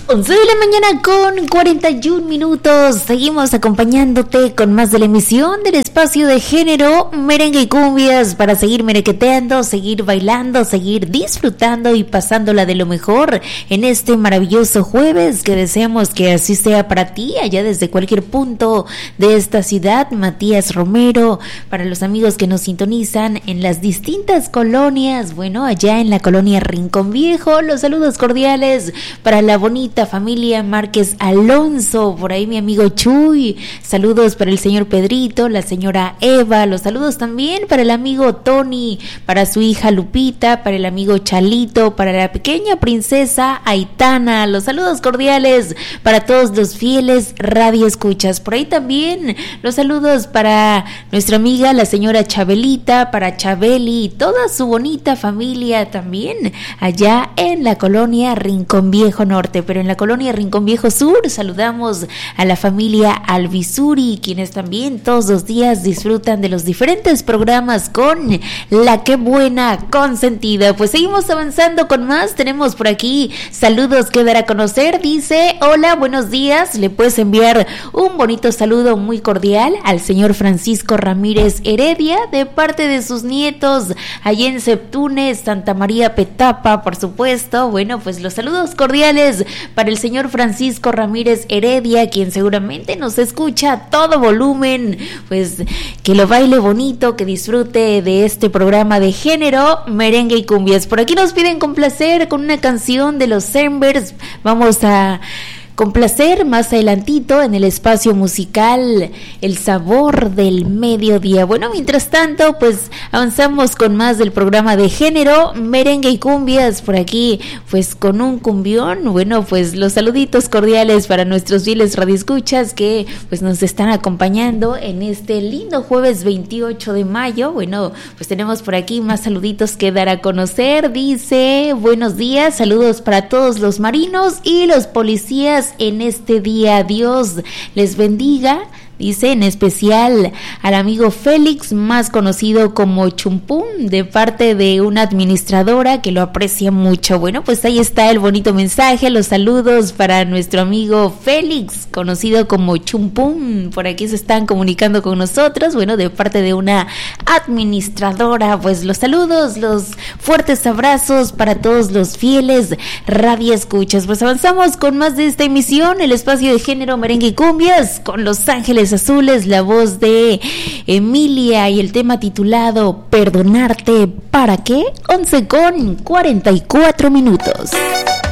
11 de la mañana con 41 minutos. Seguimos acompañándote con más de la emisión del espacio de género Merengue y Cumbias para seguir merequeteando, seguir bailando, seguir disfrutando y pasándola de lo mejor en este maravilloso jueves, que deseamos que así sea para ti allá desde cualquier punto de esta ciudad. Matías Romero, para los amigos que nos sintonizan en las distintas colonias, bueno, allá en la colonia Rincón Viejo, los saludos cordiales para la bonita familia Márquez Alonso, por ahí mi amigo Chuy, saludos para el señor Pedrito, la señora Eva, los saludos también para el amigo Tony, para su hija Lupita, para el amigo Chalito, para la pequeña princesa Aitana, los saludos cordiales para todos los fieles radioescuchas. Por ahí también los saludos para nuestra amiga la señora Chabelita, para Chabeli y toda su bonita familia también allá en la colonia Rincón Viejo Norte. Pero en la colonia Rincón Viejo Sur saludamos a la familia Alvisuri, quienes también todos los días disfrutan de los diferentes programas con La Qué Buena Consentida. Pues seguimos avanzando con más. Tenemos por aquí saludos que dar a conocer. Dice: hola, buenos días, le puedes enviar un bonito saludo muy cordial al señor Francisco Ramírez Heredia de parte de sus nietos allá en Septunes, Santa María Petapa, por supuesto. Bueno, pues los saludos cordiales para el señor Francisco Ramírez Heredia, quien seguramente nos escucha a todo volumen. Pues que lo baile bonito, que disfrute de este programa de género, merengue y cumbias. Por aquí nos piden complacer con una canción de los Embers. Vamos a complacer más adelantito en el espacio musical El Sabor del Mediodía. Bueno, mientras tanto, pues avanzamos con más del programa de género, merengue y cumbias. Por aquí, pues con un cumbión. Bueno, pues los saluditos cordiales para nuestros fieles radioescuchas que pues nos están acompañando en este lindo jueves 28 de mayo. Bueno, pues tenemos por aquí más saluditos que dar a conocer. Dice: buenos días, saludos para todos los marinos y los policías en este día. Dios les bendiga. Dice en especial al amigo Félix, más conocido como Chumpum, de parte de una administradora que lo aprecia mucho. Bueno, pues ahí está el bonito mensaje, los saludos para nuestro amigo Félix, conocido como Chumpum. Por aquí se están comunicando con nosotros, bueno, de parte de una administradora. Pues los saludos, los fuertes abrazos para todos los fieles radioescuchas. Pues avanzamos con más de esta emisión, el espacio de género merengue y cumbias, con Los Ángeles Azules, la voz de Emilia y el tema titulado Perdonarte, ¿para qué? 11 con 44 minutos.